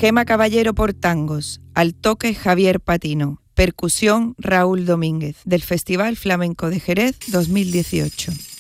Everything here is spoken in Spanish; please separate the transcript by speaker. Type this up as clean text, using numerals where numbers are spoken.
Speaker 1: Gema Caballero por tangos, al toque Javier Patino, percusión Raúl Domínguez, del Festival Flamenco de Jerez 2018.